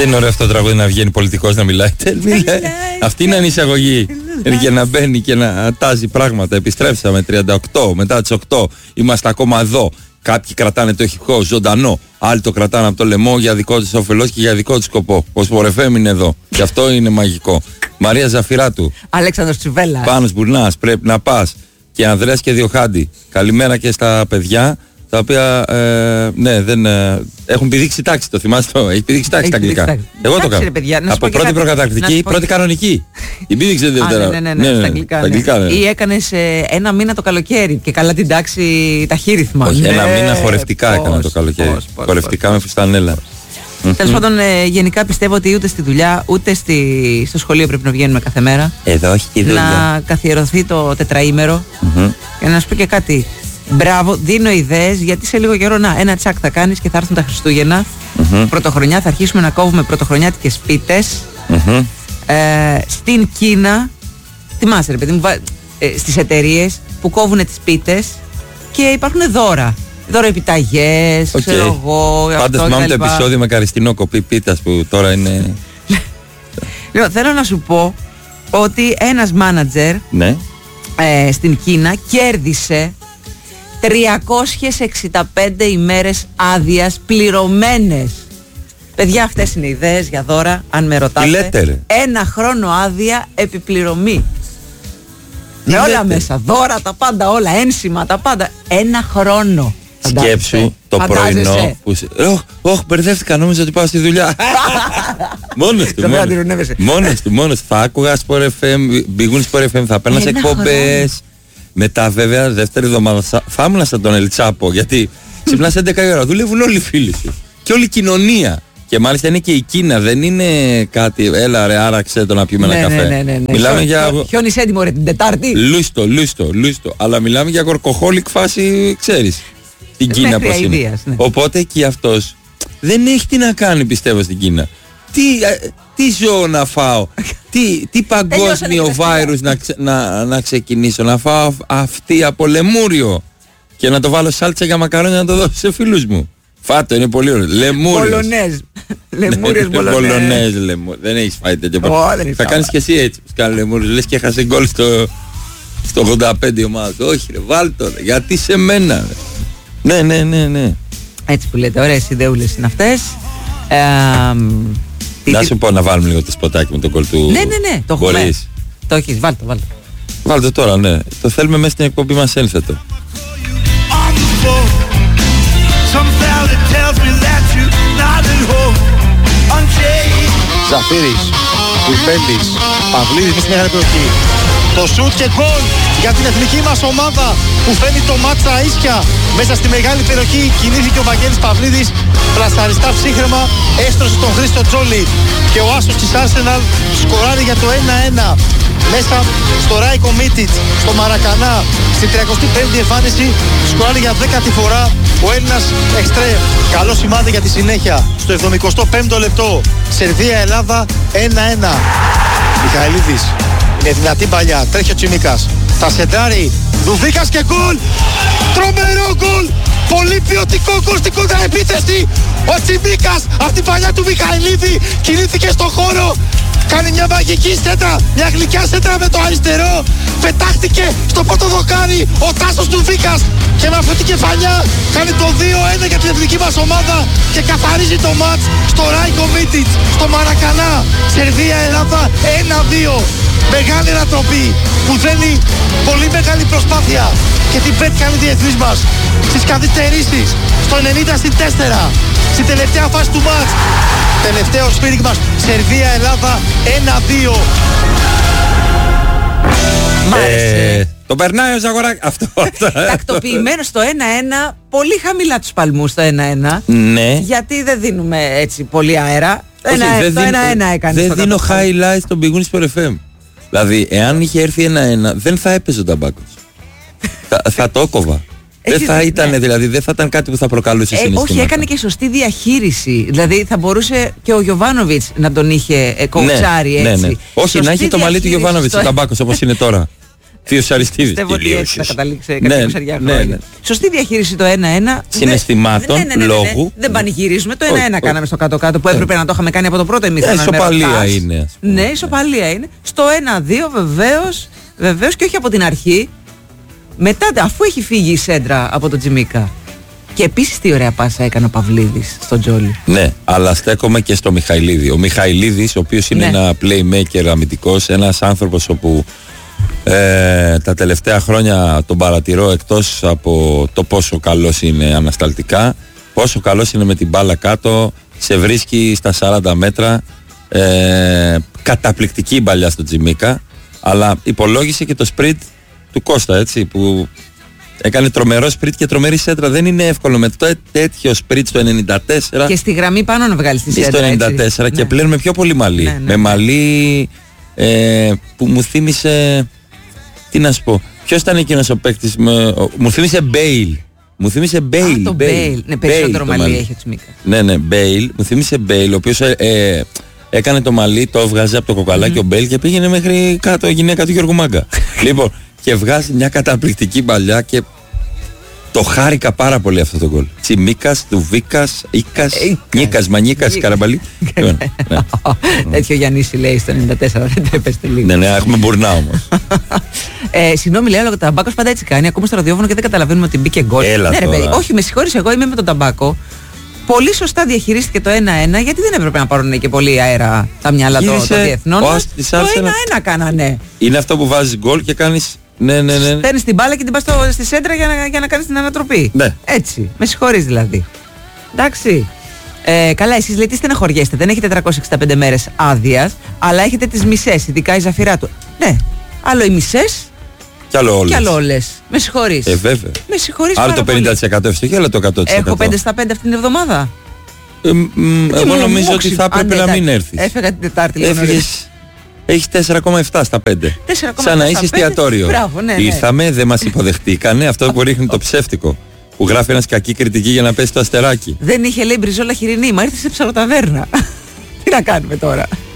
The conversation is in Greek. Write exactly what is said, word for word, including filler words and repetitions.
Δεν είναι ωραίο αυτό το τραγούδι να βγαίνει πολιτικός να μιλάει. Αυτή είναι ανεισαγωγή. Για να μπαίνει και να τάζει πράγματα. Επιστρέψαμε τριάντα οκτώ μετά τις οκτώ. Είμαστε ακόμα εδώ. Κάποιοι κρατάνε το ηχικό ζωντανό. Άλλοι το κρατάνε από το λαιμό για δικό τους όφελος και για δικό τους σκοπό. Ο Sport εφ εμ είναι εδώ. Και αυτό είναι μαγικό. Μαρία Ζαφυράτου. Αλέξανδρος Τσιβέλλας. Πάνος Μπουρνάς. Πρέπει να πας. Και Ανδρέας και Διοχάντη. Καλημέρα και στα παιδιά. Τα οποία ε, ναι, δεν, ε, έχουν πηδήξει τάξη, το θυμάστε το. Έχει πηδήξει τάξη στα αγγλικά. Εγώ εντάξει, το κάνω. Ρε, παιδιά, από πρώτη κάτι, προκαταρκτική, πρώτη κανονική. Η πήδηξε δεύτερα. Ναι, ναι, ναι, ναι, ναι, στα αγγλικά. Ναι. Αγγλικά ναι. Ή έκανες ε, ένα μήνα το καλοκαίρι και καλά την τάξη ταχύρυθμα. Όχι, ναι, ένα μήνα χορευτικά πώς, έκανα το καλοκαίρι. Πώς, πώς, χορευτικά πώς, με φουστανέλα. Τέλος πάντων, ε, γενικά πιστεύω ότι ούτε στη δουλειά ούτε στη, στο σχολείο πρέπει να βγαίνουμε κάθε μέρα. Εδώ όχι και δουλειά. Να καθιερωθεί το τετραήμερο. Και να σου πω και κάτι. Μπράβο, δίνω ιδέες γιατί σε λίγο καιρό να, ένα τσακ θα κάνεις και θα έρθουν τα Χριστούγεννα. Mm-hmm. Πρωτοχρονιά θα αρχίσουμε να κόβουμε πρωτοχρονιάτικες πίτες. Mm-hmm. Ε, στην Κίνα, θυμάσαι ρε παιδί μου, ε, στις εταιρείες που κόβουν τις πίτες και υπάρχουν δώρα. Δώρα επιταγές, okay. ξέρω εγώ. Πάντα θυμάμαι το επεισόδιο με καριστινό κοπή πίτας που τώρα είναι. Λοιπόν, θέλω να σου πω ότι ένας μάνατζερ ναι. ε, στην Κίνα κέρδισε τριακόσιες εξήντα πέντε ημέρες άδειας πληρωμένες. Παιδιά, αυτές είναι ιδέες για δώρα, αν με ρωτάτε. Τι λέτε, ρε. Ένα χρόνο άδεια επιπληρωμή. Με όλα λέτε. Μέσα, δώρα, τα πάντα, όλα, ένσημα, τα πάντα. Ένα χρόνο. Σκέψου το πρωινό που... Ωχ, ωχ, μπερδεύτηκα, νόμιζα ότι πάω στη δουλειά. Μόνος του, μόνος του, μόνος του. Θα άκουγα Sport εφ εμ, μπηγούν Sport εφ εμ, θα παίρνα εκπομπές. Μετά βέβαια δεύτερη εβδομάδα θα, θα ήμουν σαν τον Ελτσάπο, γιατί ξυπνάς έντεκα η ώρα, δουλεύουν όλοι οι φίλοι σου και όλη η κοινωνία. Και μάλιστα είναι και η Κίνα, δεν είναι κάτι, έλα ρε άραξε το να πιούμε ναι, ένα καφέ. Ναι, ναι, ναι, ναι. Μιλάμε για... Χιόνις έτοιμο ρε την Τετάρτη. Λούστο, λούστο, λούστο. Αλλά μιλάμε για κορκοχόλικ φάση, ξέρεις, την Κίνα πώς είναι. Ιδίας, ναι. Οπότε και αυτός δεν έχει τι να κάνει πιστεύω στην Κίνα. Τι, τι ζώο να φάω, τι, τι παγκόσμιο βάιρους να, ξε, να, να ξεκινήσω, να φάω αυτή από λεμούριο και να το βάλω σάλτσα για μακαρόνια να το δώσω σε φίλους μου. Φάτο, είναι πολύ ωραίο. Λεμούριος. Μπολονέζ. Λεμούριος μπολονέζ. Δεν έχεις φάει τέτοιο πράγμα. Θα κάνεις και εσύ έτσι που κάνει λεμούριος. Λες και έχασε γκολ στο, στο ογδόντα πέντε ομάδα. Όχι ρε, βάλ' το ρε, γιατί σε μένα ρε. Ναι, ναι, ναι, ναι. Έτσι που λέτε, ωραίες ιδεούλες είναι αυτές. Να σου πω να βάλουμε λίγο το σποτάκι με τον κολ του. Ναι, ναι, ναι, το έχουμε. Το έχεις, βάλ' το, βάλ' το. Βάλ' το τώρα, ναι. Το θέλουμε μέσα στην εκπομπή μας ένθετο. Ζαφύρης, Κουφέλης, Παυλίδης με στη μεγάλη περιοχή. Το σουτ και γκολ για την εθνική μας ομάδα που φέρνει το μάτς στα ίσια. Μέσα στη μεγάλη περιοχή κινήθηκε ο Βαγγέλης Παυλίδης. Πλασταριστά ψύχρεμα έστρωσε τον Χρήστο Τζόλι. Και ο άσος της Arsenal σκοράρει για το ένα ένα. Μέσα στο Ράικο Μίτιτς, στο Μαρακανά, στη τριακοστή πέμπτη εμφάνιση, σκοράρει για δέκατη φορά ο Έλληνας εξτρέμ. Καλό σημάδι για τη συνέχεια. Στο εβδομηκοστό πέμπτο λεπτό, Σερβία-Ελλάδα ένα ένα. Μιχαηλίδης, είναι δυνατή παλιά, τρέχει ο Τσιμίκας. Τα σεντάρει, Δουβίκας και γκολ! Τρομερό γκολ! Πολύ ποιοτικό γκολ στην κοντραεπίθεση! Ο Τσιμίκας, από την παλιά του Μιχαηλίδη, κινήθηκε στον χώρο. Κάνει μια μαγική σέντρα, μια γλυκιά σέντρα με το αριστερό. Πετάχτηκε στο πρώτο δοκάρι ο Τάσος του Βίκας. Και με αυτή την κεφαλιά κάνει το δύο ένα για την εθνική μας ομάδα. Και καθαρίζει το μάτς στο Ράικο Μίτιτς, στο Μαρακανά. Σερβία-Ελλάδα ένα δύο. Μεγάλη ανατροπή που θέλει πολύ μεγάλη προσπάθεια. Και την πέτυχαν οι διεθνείς μας στις καθυστερήσεις, στο ενενήντα τέσσερα. Στην τελευταία φάση του μάτς. Τελευταίο σφύριγμα, Σερβία-Ελλάδα ένα δύο. Μ' άρεσε. Ε, το περνάει ο Ζαγοράκη. Αυτό. Τακτοποιημένο στο ένα ένα. Πολύ χαμηλά τους παλμούς στο ένα ένα. Ναι. Γιατί δεν δίνουμε έτσι πολύ αέρα. Ένα, δεν το ένα ένα έκανε. Δεν δίνω highlights στον πηγούνι Sport εφ εμ. Δηλαδή, εάν είχε έρθει ένα ένα, δεν θα έπαιζε ο Ταμπάκος. θα, θα το κόβα. Δεν θα ήταν, ναι. Δηλαδή, δεν θα ήταν κάτι που θα προκαλούσε ε, συναισθήματα. Όχι, έκανε και σωστή διαχείριση. Δηλαδή, θα μπορούσε και ο Γιοβάνοβιτς να τον είχε ε, κοουτσάρει ναι, έτσι. Ναι, ναι. Όχι, σωστή να έχει το μαλλί του Γιοβάνοβιτς, ο Ταμπάκος, όπως είναι τώρα. Θείος Αριστίδης. Πιστεύω ότι έτσι θα καταλήξει ναι, κάποια ψαριά ναι, χρόνια. ναι. Σωστή διαχείριση το ένα ένα. Συναισθημάτων, ναι, ναι, ναι, ναι, λόγου. Ναι. Δεν πανηγυρίζουμε. Το ένα ένα όχι, κάναμε στο κάτω-κάτω που έπρεπε να το είχαμε κάνει από το πρώτο ημίχρονο. Ισοπαλία είναι. Ναι, ισοπαλία είναι. Στο ένα δύο βεβαίως, βεβαίως και όχι από την αρχή. Μετά, αφού έχει φύγει η σέντρα από τον Τζιμίκα. Και επίσης τι ωραία πάσα έκανε ο Παυλίδης στον Τζόλι. Ναι, αλλά στέκομαι και στο Μιχαηλίδη. Ο Μιχαηλίδης, ο οποίος είναι ναι. ένα playmaker αμυντικός, ένας άνθρωπος όπου ε, τα τελευταία χρόνια τον παρατηρώ, εκτός από το πόσο καλός είναι ανασταλτικά, πόσο καλός είναι με την μπάλα κάτω, σε βρίσκει στα σαράντα μέτρα, ε, καταπληκτική μπαλιά στο Τζιμίκα, αλλά υπολόγισε και το sprint του Κώστα, έτσι, που έκανε τρομερό σπριτ και τρομερή σέντρα. Δεν είναι εύκολο με το τέτοιο σπριτ στο ενενήντα τέσσερα. Και στη γραμμή πάνω να βγάλει τη σέντρα. Στο ενενήντα τέσσερα έτσι. Και ναι. πλέον με πιο πολύ μαλλί. Ναι, ναι, με μαλλί ε, που μου θύμισε. Τι να σου πω. Ποιος ήταν εκείνος ο παίκτης. Με, μου θύμισε Μπέιλ. Μου θύμισε Μπέιλ. Α, το Μπέιλ. Ναι, περισσότερο μαλλί έχει ο Τσιμίκα. Ναι, ναι, Μπέιλ. Μου θύμισε Μπέιλ, ο οποίος ε, ε, έκανε το μαλλί, το έβγαζε από το κοκαλάκι mm-hmm. ο Μπέιλ και πήγαινε μέχρι κάτω, η γυναίκα του Γιώργου Μάγκα. Λοιπόν, και βγάζει μια καταπληκτική μπαλιά και το χάρηκα πάρα πολύ αυτό το γκολ. Τσιμίκας, Δουβίκας, Ίκας, Νίκας, Μανίκας, Καραμπαλί. Τέτοιο Γιαννίση λέει στο ενενήντα τέσσερα, δεν το έπεστε λίγο. Ναι, ναι, έχουμε μπουρνά όμως. Συγγνώμη, λέω, ο Ταμπάκος πάντα έτσι κάνει. Ακούμε στο ραδιόφωνο και δεν καταλαβαίνουμε ότι μπήκε γκολ. Όχι, με συγχωρείς, εγώ είμαι με τον Ταμπάκο. Πολύ σωστά διαχειρίστηκε το ένα ένα, γιατί δεν έπρεπε να πάρουν και πολύ αέρα τα μυαλά των διεθνών. Το ένα ένα κάνανε. Είναι αυτό που βάζεις γκολ και κάνεις. Ναι, ναι, ναι. Παίρνεις την μπάλα και την πας στη σέντρα για να, για να κάνεις την ανατροπή. Ναι. Έτσι. Με συγχωρείς δηλαδή. Εντάξει. Ε, καλά, εσείς λέτε στεναχωριέστε. Δεν έχετε τριακόσιες εξήντα πέντε μέρες άδειας, αλλά έχετε τις μισές, ειδικά η Ζαφυρά του. Ναι. Άλλο οι μισές. Κι άλλο όλες. Κι άλλο όλες. Με συγχωρείς. Ε, βέβαια. Με συγχωρείς. Άλλο το πενήντα τοις εκατό ευστοχή, άλλο το εκατό τοις εκατό. Έχω πέντε στα πέντε αυτήν την εβδομάδα. Ε, μ, εγώ νομίζω ότι θα έπρεπε να μην έρθεις. Έφεγα την Τετάρτη λίγο. Έχει τέσσερα κόμμα επτά στα πέντε. Σαν να είσαι εστιατόριο. Μπράβο, ναι, ναι. Ήρθαμε, δεν μας υποδεχτήκανε. Αυτό που ρίχνει το ψεύτικο. Που γράφει ένας κακή κριτική για να πέσει το αστεράκι. Δεν είχε λέει μπριζόλα χοιρινή. Μα ήρθε σε ψαροταβέρνα. Τι να κάνουμε τώρα.